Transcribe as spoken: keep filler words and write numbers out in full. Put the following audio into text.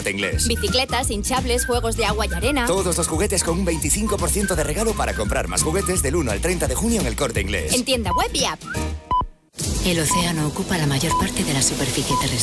Corte Inglés. Bicicletas, hinchables, juegos de agua y arena. Todos los juguetes con un veinticinco por ciento de regalo para comprar más juguetes del uno al treinta de junio en el Corte Inglés. En tienda web y app. El océano ocupa la mayor parte de la superficie terrestre.